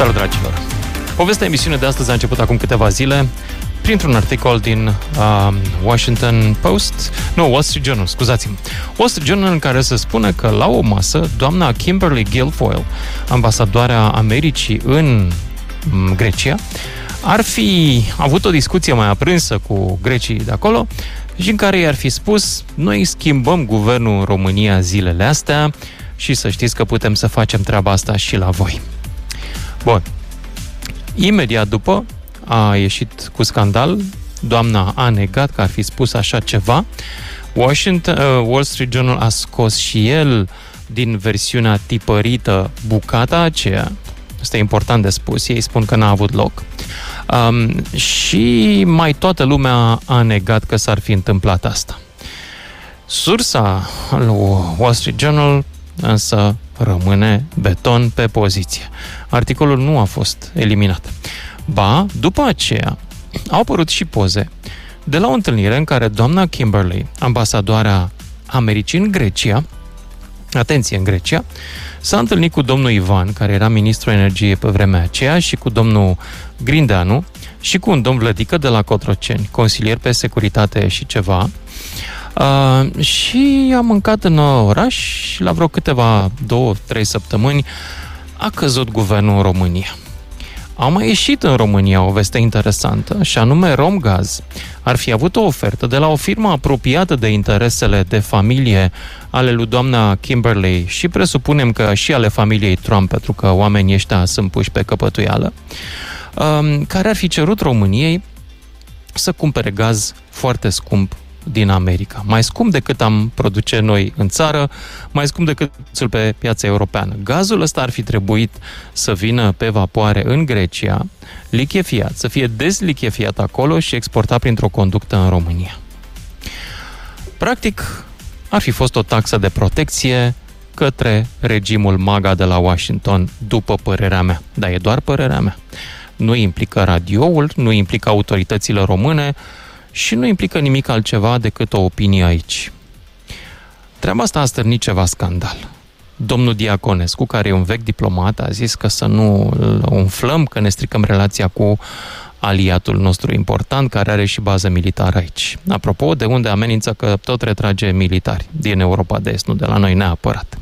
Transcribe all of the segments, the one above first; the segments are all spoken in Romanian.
Salut, dragilor! Povestea emisiunii de astăzi a început acum câteva zile printr-un articol din Washington Post, Wall Street Journal, scuzați-mă. Wall Street Journal, în care se spune că la o masă, doamna Kimberly Guilfoyle, ambasadoarea Americii în Grecia, ar fi avut o discuție mai aprinsă cu grecii de acolo și în care i-ar fi spus: noi schimbăm guvernul în România zilele astea și să știți că putem să facem treaba asta și la voi. Bun. Imediat după a ieșit cu scandal, doamna a negat că ar fi spus așa ceva. Wall Street Journal a scos și el din versiunea tipărită bucata aceea. Asta e important de spus, ei spun că n-a avut loc. Și mai toată lumea a negat că s-ar fi întâmplat asta. Sursa lui Wall Street Journal însă rămâne beton pe poziție. Articolul nu a fost eliminat. Ba, după aceea, au apărut și poze de la o întâlnire în care doamna Kimberly, ambasadoarea Americii în Grecia, atenție, în Grecia, s-a întâlnit cu domnul Ivan, care era ministrul energiei pe vremea aceea, și cu domnul Grindeanu și cu un domn Vlădică de la Cotroceni, consilier pe securitate și ceva. Și am mâncat în oraș și la vreo câteva 2-3 săptămâni a căzut guvernul în România. A mai ieșit în România o veste interesantă, și anume Romgaz ar fi avut o ofertă de la o firmă apropiată de interesele de familie ale lui doamna Kimberly și presupunem că și ale familiei Trump, pentru că oamenii ăștia sunt puși pe căpătuială, care ar fi cerut României să cumpere gaz foarte scump din America. Mai scump decât am produce noi în țară, mai scump decât cel pe piața europeană. Gazul ăsta ar fi trebuit să vină pe vapoare în Grecia, lichefiat, să fie dezlichefiat acolo și exportat printr-o conductă în România. Practic, ar fi fost o taxă de protecție către regimul MAGA de la Washington, după părerea mea. Dar e doar părerea mea. Nu implică radioul, nu implică autoritățile române și nu implică nimic altceva decât o opinie aici. Treaba asta a stârnit ceva scandal. Domnul Diaconescu, care e un vechi diplomat, a zis că să nu îl umflăm, că ne stricăm relația cu aliatul nostru important, care are și bază militară aici. Apropo, de unde amenință că tot retrage militari din Europa de Est, nu de la noi neapărat.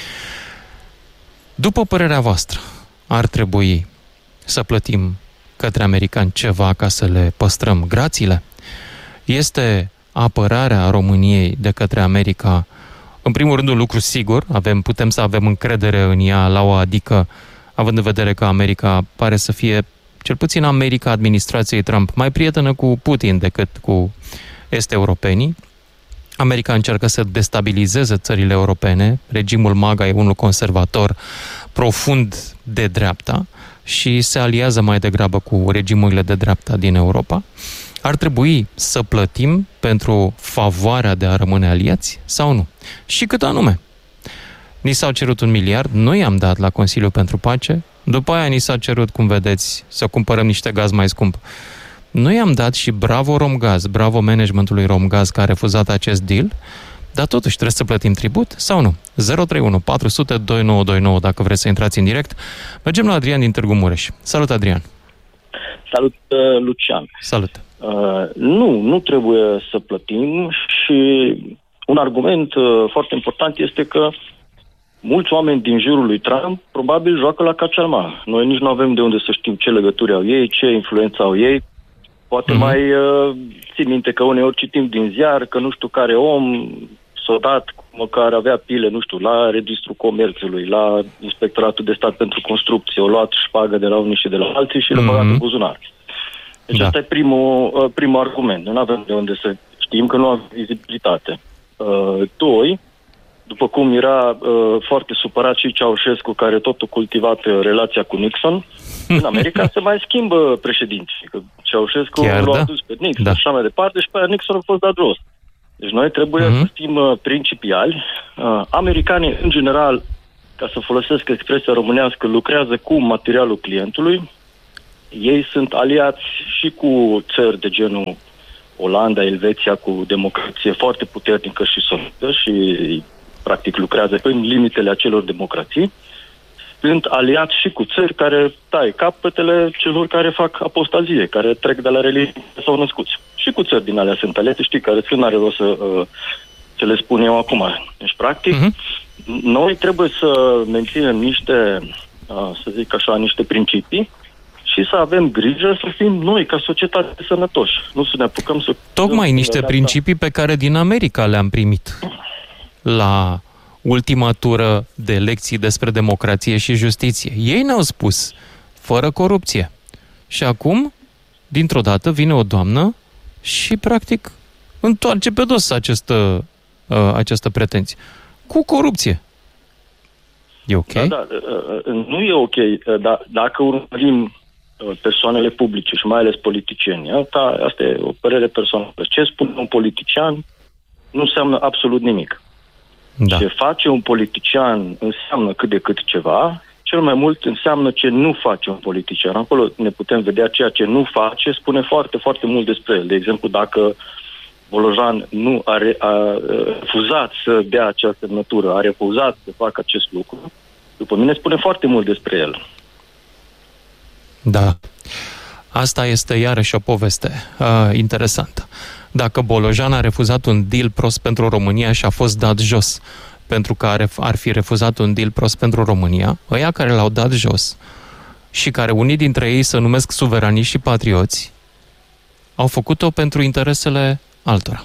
După părerea voastră, ar trebui să plătim către americani ceva ca să le păstrăm grațiile? Este apărarea României de către America, în primul rând, un lucru sigur, putem să avem încredere în ea la o adică, având în vedere că America pare să fie, cel puțin America administrației Trump, mai prietenă cu Putin decât cu est-europenii. America încearcă să destabilizeze țările europene, regimul MAGA e unul conservator, profund de dreapta și se aliază mai degrabă cu regimurile de dreapta din Europa. Ar trebui să plătim pentru favoarea de a rămâne aliați sau nu? Și cât anume? Ni s-au cerut 1 miliard, nu i-am dat la Consiliul pentru Pace, după aia ni s-a cerut, cum vedeți, să cumpărăm niște gaz mai scump. Nu i-am dat și bravo Romgaz, bravo managementului Romgaz că a refuzat acest deal, dar totuși trebuie să plătim tribut sau nu? 031 400 2929 dacă vreți să intrați în direct. Mergem la Adrian din Târgu Mureș. Salut, Adrian! Salut, Lucian! Salut! Nu trebuie să plătim și un argument foarte important este că mulți oameni din jurul lui Trump probabil joacă la cacealma. Noi nici nu avem de unde să știm ce legături au ei, ce influență au ei. Poate mai țin minte că uneori citim din ziar că nu știu care om s-a dat, măcar avea pile, nu știu, la Registrul Comerțului, la Inspectoratul de Stat pentru Construcție, o luat șpagă de la unii și de la alții și le-a băgat în buzunar. Deci asta e primul argument. Nu avem de unde să știm că nu avem vizibilitate. Doi, după cum era foarte supărat și Ceaușescu, care tot a cultivat relația cu Nixon, în America se mai schimbă președinții. Că Ceaușescu l-a adus pe Nixon și așa mai departe și pe aia Nixon a fost dat jos. Deci noi trebuie să fim principiali. Americanii, în general, ca să folosesc expresia românească, lucrează cu materialul clientului. Ei sunt aliați și cu țări de genul Olanda, Elveția, cu democrație foarte puternică și solidă și practic lucrează în limitele acelor democrații. sunt aliat și cu țări care tai capetele celor care fac apostazie, care trec de la religie sau născuți. Și cu țări din alea sunt aliate, știi, care sunt, n-are rost să le spun eu acum. Deci, practic, noi trebuie să menținem niște, să zic așa, niște principii și să avem grijă să fim noi, ca societate, sănătoși. Nu să ne apucăm să... Tocmai niște principii pe care din America le-am primit la ultima tură de lecții despre democrație și justiție. Ei ne-au spus, fără corupție. Și acum, dintr-o dată, vine o doamnă și, practic, întoarce pe dos această pretenție. Cu corupție. E ok? Da, nu e ok. Dacă urmărim persoanele publice și mai ales politicieni, asta e o părere personală. Ce spune un politician nu înseamnă absolut nimic. Da. Ce face un politician înseamnă cât de cât ceva, cel mai mult înseamnă ce nu face un politician. Acolo ne putem vedea ceea ce nu face, spune foarte, foarte mult despre el. De exemplu, dacă Bolojan nu a refuzat să dea această semnătură, a refuzat să facă acest lucru, după mine spune foarte mult despre el. Da. Asta este iarăși o poveste interesantă. Dacă Bolojan a refuzat un deal prost pentru România și a fost dat jos pentru că ar fi refuzat un deal prost pentru România, ăia care l-au dat jos și care unii dintre ei se numesc suveraniști și patrioți, au făcut-o pentru interesele altora.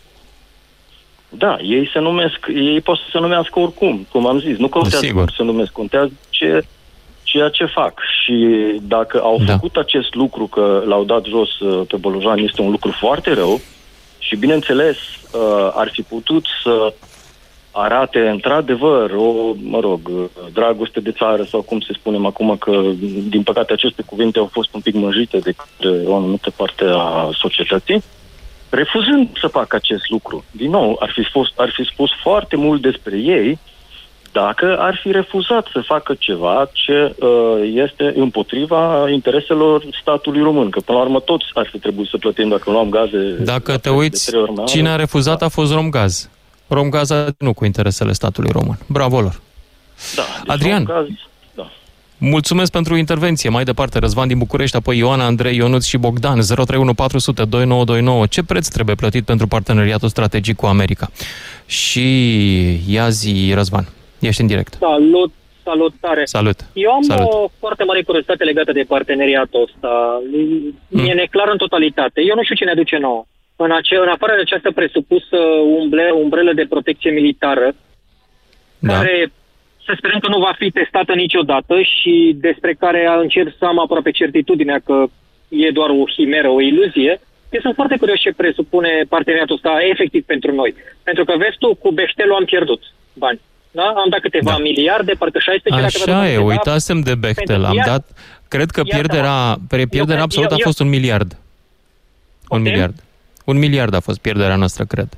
Da, ei pot să se numească oricum, cum am zis. Nu contează cum se numesc, contează ceea ce fac. Și dacă au făcut acest lucru, că l-au dat jos pe Bolojan, este un lucru foarte rău și, bineînțeles, ar fi putut să arate într-adevăr dragoste de țară sau cum se spunem acum, că din păcate aceste cuvinte au fost un pic mânjite de către o anumită parte a societății, refuzând să facă acest lucru. Din nou, ar fi spus foarte mult despre ei dacă ar fi refuzat să facă ceva ce este împotriva intereselor statului român. Că, până la urmă, toți ar fi trebuit să plătim dacă luam gaze... Dacă te uiți, cine a refuzat a fost Romgaz. Romgaz a nu cu interesele statului român. Bravo lor! Da, deci Adrian, Romgaz, mulțumesc pentru intervenție. Mai departe, Răzvan din București, apoi Ioana, Andrei, Ionuț și Bogdan. 031 400 2929. Ce preț trebuie plătit pentru parteneriatul strategic cu America? Și ia zi, Răzvan. Ești în direct. Salutare. Salut. Eu am o foarte mare curiozitate legată de parteneriatul ăsta. E neclar în totalitate. Eu nu știu ce ne aduce nouă. În afară de această presupusă umbrelă de protecție militară, care să sperăm că nu va fi testată niciodată și despre care încerc să am aproape certitudinea că e doar o himeră, o iluzie, eu sunt foarte curios ce presupune parteneriatul ăsta efectiv pentru noi. Pentru că, vezi tu, cu Bechtelul am pierdut bani. Da? Am dat câteva miliarde, parcă 16... Așa e, uitasem de Bechtel. Am dat, cred că pierderea absolută a fost 1 miliard. Un miliard. 1 miliard a fost pierderea noastră, cred.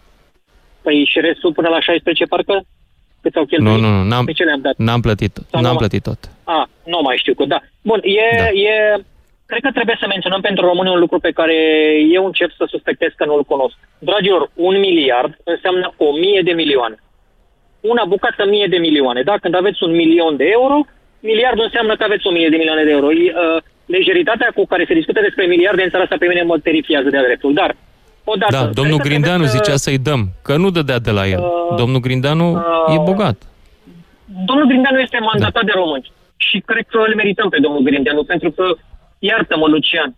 Păi și restul până la 16, parcă? Cât au cheltuit? Nu, n-am plătit. N-am plătit tot. Nu mai știu că, da. Bun, cred că trebuie să menționăm pentru români un lucru pe care eu încep să suspectez că nu-l cunosc. Dragilor, 1 miliard înseamnă 1000 de milioane. Una bucată 1000 de milioane. Da? Când aveți 1 milion de euro, miliardul înseamnă că aveți 1000 de milioane de euro. Lejeritatea cu care se discută despre miliarde în țara asta pe mine mă terifiază de-a dreptul. Dar, odată... Da, domnul Grindeanu zicea să-i dăm, că nu dădea de la el. Domnul Grindeanu e bogat. Domnul Grindeanu este mandatat de români. Și cred că îl merităm pe domnul Grindeanu, pentru că, iartă-mă, Lucian,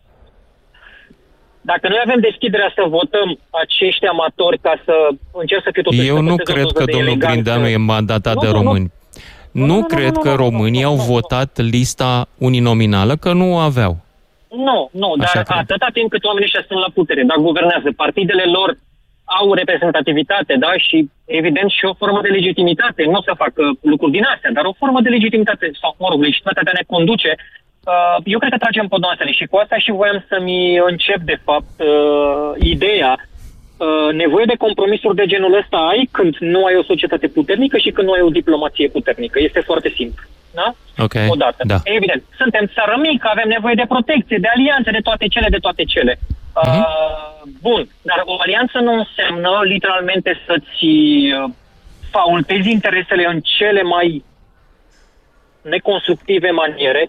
dacă noi avem deschiderea să votăm acești amatori ca să încerc să fie totuși... Eu nu cred că domnul Grindeanu e mandatat de români. Nu cred că românii au votat lista uninominală, că nu o aveau. Nu, dar atâta timp cât oamenii ăștia sunt la putere, dar guvernează, partidele lor au reprezentativitate, da, și evident și o formă de legitimitate, nu o să facă lucruri din astea, dar o formă de legitimitate, sau, legitimitatea de a ne conduce. Eu cred că tragem podnoasele și cu asta și voiam să-mi încep, de fapt, ideea. Nevoie de compromisuri de genul ăsta ai când nu ai o societate puternică și când nu ai o diplomație puternică. Este foarte simplu. Da? Okay. Odată. Da. Evident. Suntem țară mică, avem nevoie de protecție, de alianțe, de toate cele. Bun. Dar o alianță nu înseamnă literalmente să-ți faultezi interesele în cele mai neconstructive maniere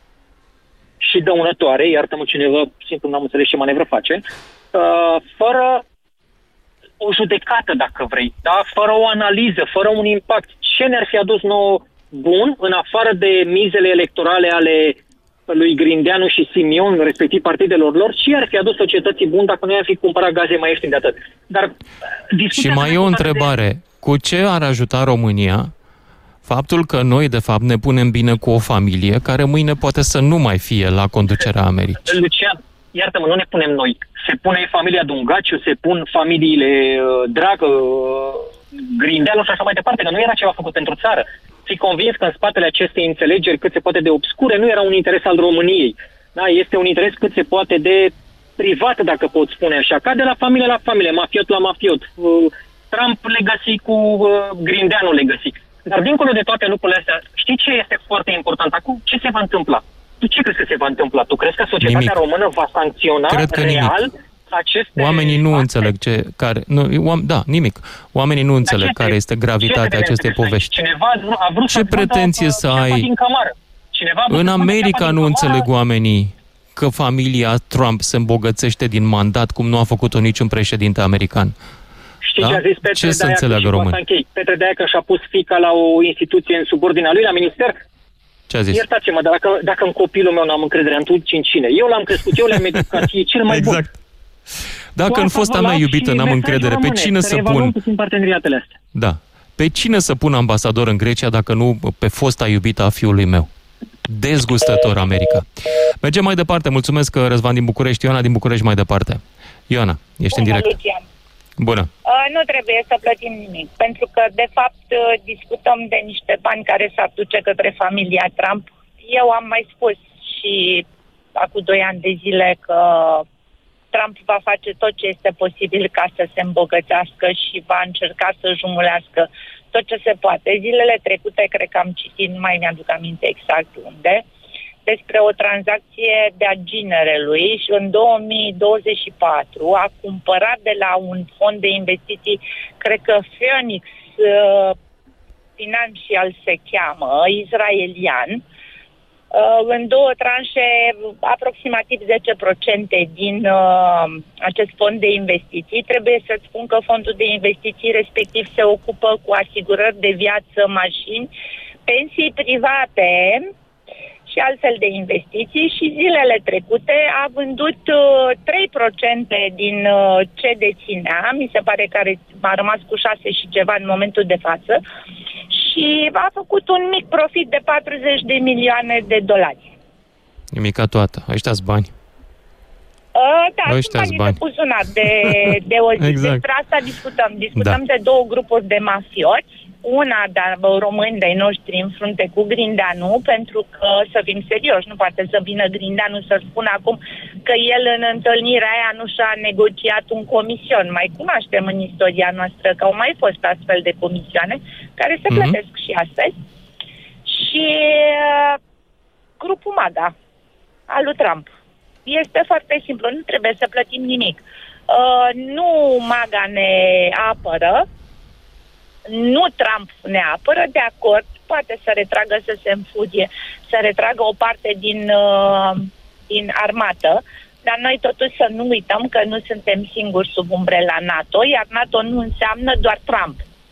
și dăunătoare, iartă-mă cineva, simplu n-am înțeles ce manevră face, fără o judecată, dacă vrei, da? Fără o analiză, fără un impact. Ce ne-ar fi adus nouă bun, în afară de mizele electorale ale lui Grindeanu și Simion, respectiv partidelor lor, ce ar fi adus societății bun dacă noi am fi cumpărat gaze mai ieftine de atât? Dar și mai e o întrebare. Cu ce ar ajuta România faptul că noi, de fapt, ne punem bine cu o familie care mâine poate să nu mai fie la conducerea Americii? Lucian, iartă-mă, nu ne punem noi. Se pune familia Dungaciu, se pun familiile Dragă, Grindeanu și așa mai departe, că nu era ceva făcut pentru țară. Fi convins că în spatele acestei înțelegeri cât se poate de obscure nu era un interes al României. Da? Este un interes cât se poate de privat, dacă pot spune așa, ca de la familie la familie, mafiot la mafiot. Trump legacy cu Grindeanu legacy. Dar dincolo de toate lucrurile astea, știi ce este foarte important acum? Ce se va întâmpla? Tu ce crezi că se va întâmpla? Tu crezi că societatea română va sancționa real aceste... Oamenii nu înțeleg nimic. Oamenii nu înțeleg care este gravitatea acestei povești. Cineva a vrut ce pretenție să ai? În America nu înțeleg oamenii că familia Trump se îmbogățește din mandat, cum nu a făcut-o niciun președinte american. Știi ce a zis Petre ce să înțeleagă românii? Petre Deacă și-a pus fiica la o instituție în subordinea lui, la minister. Ce a zis? Iertați-mă, dar dacă în copilul meu n-am încredere în cine? Eu l-am crescut, eu le-am educat, e cel mai bun. Dacă în fosta mea iubită n-am încredere, pe cine să pun... parteneriatele astea. Da. Pe cine să pun ambasador în Grecia dacă nu pe fosta iubită a fiului meu? Dezgustător, America. Mergem mai departe. Mulțumesc, Răzvan din București. Ioana din București mai departe. Ioana, ești în direct. Lucian. Bună. Nu trebuie să plătim nimic, pentru că, de fapt, discutăm de niște bani care s-ar duce către familia Trump. Eu am mai spus și acum 2 ani de zile că Trump va face tot ce este posibil ca să se îmbogățească și va încerca să jumulească tot ce se poate. Zilele trecute, cred că am citit, nu mai mi-aduc aminte exact unde, despre o tranzacție de-a ginerelui și în 2024 a cumpărat de la un fond de investiții, cred că Phoenix Financial se cheamă, israelian, în 2 tranșe aproximativ 10% din acest fond de investiții. Trebuie să spun că fondul de investiții respectiv se ocupă cu asigurări de viață, mașini, pensii private și altfel de investiții și zilele trecute a vândut 3% din ce deținea, mi se pare că a rămas cu 6 și ceva în momentul de față și a făcut un mic profit de $40 de milioane. Nimica toată, ăștia-s bani. Da, ăștia-s bani. De buzunar de o zi. Exact. Despre asta discutăm de 2 grupuri de mafioți. Una de români de-ai noștri în frunte cu Grindeanu, pentru că, să fim serioși, nu poate să vină Grindeanu să spună acum că el în întâlnirea aia nu și-a negociat un comision. Mai cunoaștem în istoria noastră că au mai fost astfel de comisioane care se plătesc și astăzi. Și grupul MAGA al lui Trump. Este foarte simplu, nu trebuie să plătim nimic. Nu MAGA ne apără, nu Trump ne apără, de acord, poate să retragă, să se înfurie, să retragă o parte din armată, dar noi totuși să nu uităm că nu suntem singuri sub umbrela NATO, iar NATO nu înseamnă doar Trump.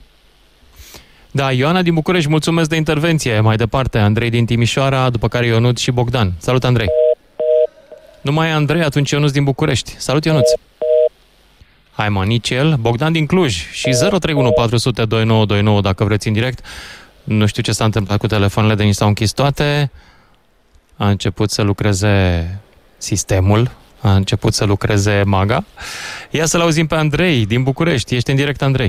Da, Ioana din București, mulțumesc de intervenție. Mai departe, Andrei din Timișoara, după care Ionuț și Bogdan. Salut, Andrei! Nu mai e Andrei, atunci Ionuț din București. Salut, Ionuț! Hai mă, nici el. Bogdan din Cluj și 031 400 2929 dacă vreți în direct. Nu știu ce s-a întâmplat cu telefoanele, de nici s-au închis toate. A început să lucreze sistemul, a început să lucreze MAGA. Ia să-l auzim pe Andrei din București. Ești în direct, Andrei.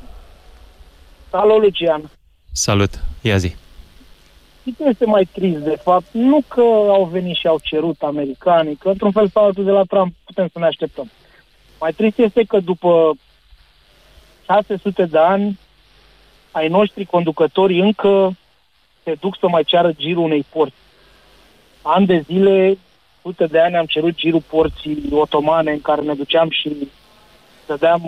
Salut, Lucian. Salut, ia zi. Ce este mai trist, de fapt? Nu că au venit și au cerut americanii, că într-un fel sau altul de la Trump putem să ne așteptăm. Mai trist este că după 600 de ani ai noștri conducători încă se duc să mai ceară girul unei porți. Ani de zile, sute de ani am cerut girul porții otomane în care ne duceam și dădeam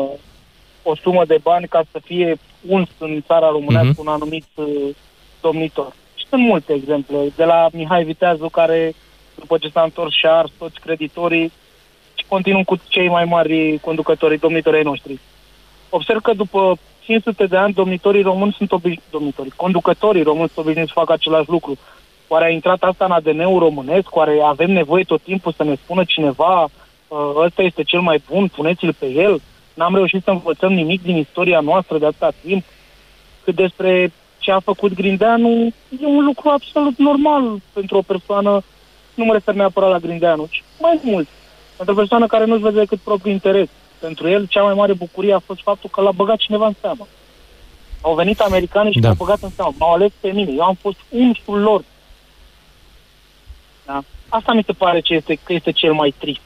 o sumă de bani ca să fie uns în țara românească un anumit domnitor. Și sunt multe exemple. De la Mihai Viteazu, care după ce s-a întors și-a ars toți creditorii și continuă cu cei mai mari conducători, domnitorii noștri. Observ că după 500 de ani, conducătorii români sunt obișnuiți să facă același lucru. Oare a intrat asta în ADN-ul românesc? Oare avem nevoie tot timpul să ne spună cineva ăsta este cel mai bun, puneți-l pe el? N-am reușit să învățăm nimic din istoria noastră de atâta timp? Cât despre ce a făcut Grindeanu, e un lucru absolut normal pentru o persoană, nu mă refer neapărat la Grindeanu, ci mai mult. Pentru o persoană care nu-și vede decât propriul interes. Pentru el, cea mai mare bucurie a fost faptul că l-a băgat cineva în seamă. Au venit americanii și l-au băgat în seamă. M-au ales pe mine. Eu am fost unsul lor. Da? Asta mi se pare că este cel mai trist.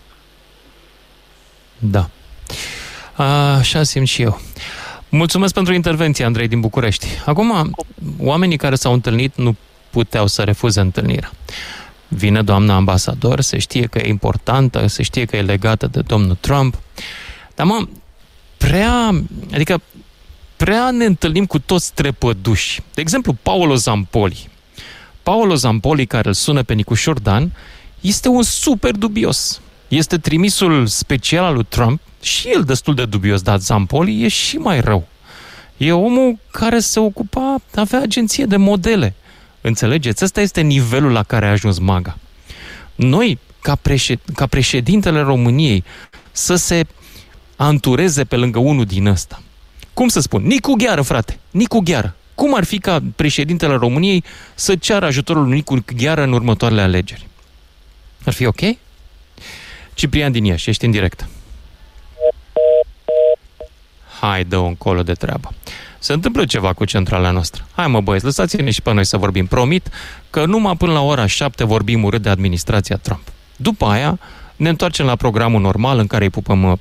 Da. Așa simt și eu. Mulțumesc pentru intervenție, Andrei din București. Acum, oamenii care s-au întâlnit nu puteau să refuze întâlnirea. Vine doamna ambasador, se știe că e importantă, se știe că e legată de domnul Trump. Dar prea ne întâlnim cu toți trepăduși. De exemplu, Paolo Zampoli. Paolo Zampoli, care îl sună pe Nicușor Dan, este un super dubios. Este trimisul special al lui Trump și el destul de dubios, dar Zampoli e și mai rău. E omul care se ocupa, avea agenție de modele. Înțelegeți? Ăsta este nivelul la care a ajuns MAGA. Noi, ca președintele României, să se antureze pe lângă unul din ăsta. Cum să spun? Nicu Gheară, frate! Nicu Gheară! Cum ar fi ca președintele României să ceară ajutorul lui Nicu Gheară în următoarele alegeri? Ar fi ok? Ciprian din Iași, ești în direct. Hai, dă-o încolo de treabă. Se întâmplă ceva cu centrala noastră. Hai mă băieți, lăsați-ne și pe noi să vorbim. Promit că numai până la ora 7 vorbim urât de administrația Trump. După aia ne întoarcem la programul normal în care îi pupăm,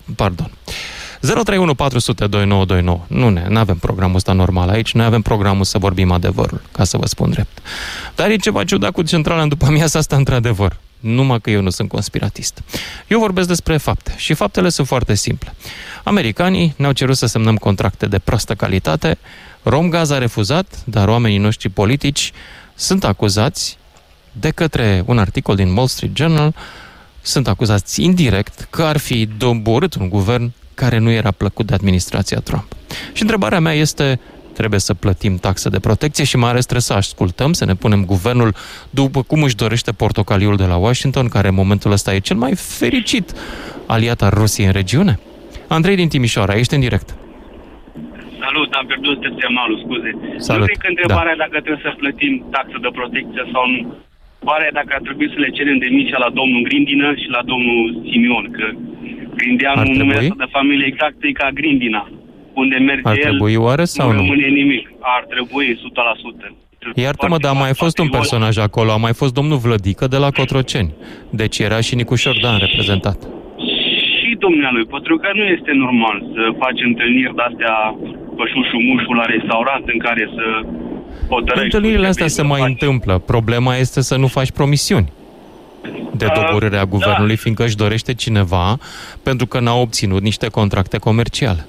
031 400 2929. Nu avem programul ăsta normal aici, noi avem programul să vorbim adevărul, ca să vă spun drept. Dar e ceva ciudat cu centrala în după amiaza asta, într-adevăr. Numai că eu nu sunt conspiratist. Eu vorbesc despre fapte și faptele sunt foarte simple. Americanii ne-au cerut să semnăm contracte de proastă calitate, Romgaz a refuzat, dar oamenii noștri politici sunt acuzați de către un articol din Wall Street Journal, sunt acuzați indirect că ar fi doborât un guvern care nu era plăcut de administrația Trump. Și întrebarea mea este, trebuie să plătim taxe de protecție și mai ales trebuie să ascultăm, să ne punem guvernul după cum își dorește portocaliul de la Washington, care în momentul ăsta e cel mai fericit aliat al Rusiei în regiune? Andrei din Timișoara, ești în direct. Salut, am pierdut semnalul, scuze. Salut. Nu cred că întrebarea dacă trebuie să plătim taxă de protecție sau nu. Pare dacă ar trebui să le cerem demisia la domnul Grindină și la domnul Simion, că Grindeanu, numele ăsta de familie exact e ca Grindina. Unde merge ar trebui el, oare sau nu nu? rămâne nimic. Ar trebui 100%. Iartă-mă, dar a mai fost un personaj acolo, a mai fost domnul Vlădică de la Cotroceni. Deci era și Nicușor Dan reprezentat. Și domnului, pentru că nu este normal să faci întâlniri de-astea pășușu-mușu la restaurant în care să hotărăști. Întâlnirile astea se mai întâmplă. Problema este să nu faci promisiuni de doborâre a guvernului, fiindcă își dorește cineva pentru că n-a obținut niște contracte comerciale.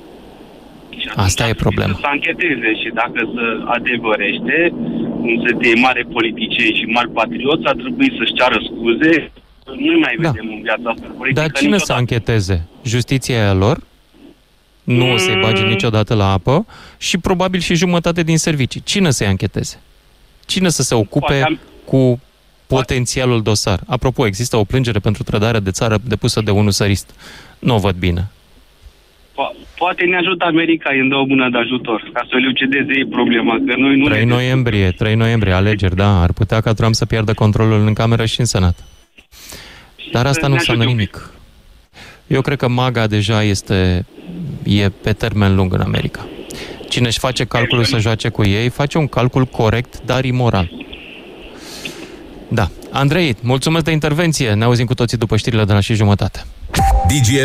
Asta e problema. Să ancheteze și dacă se adevărește, cum se de mari politicieni și mari patrioți, ar trebui să-și ceară scuze. Nu mai vedem în viața asta politică. Dar cine să ancheteze? Justiția e a lor? Nu o să-i bage niciodată la apă și probabil și jumătate din servicii. Cine să-i ancheteze? Cine să se ocupe cu potențialul dosar? Apropo, există o plângere pentru trădarea de țară depusă de un usărist. Nu o văd bine. Poate ne ajută America, îi dă o mână de ajutor, ca să elucideze ei problema, că noi nu 3 noiembrie, alegeri, da, ar putea ca Trump să piardă controlul în Cameră și în Senat. Dar asta nu înseamnă nimic. Eu cred că MAGA deja e pe termen lung în America. Cine își face calculul să joace cu ei, face un calcul corect, dar imoral. Da. Andrei, mulțumesc de intervenție. Ne auzim cu toții după știrile de la 6:30.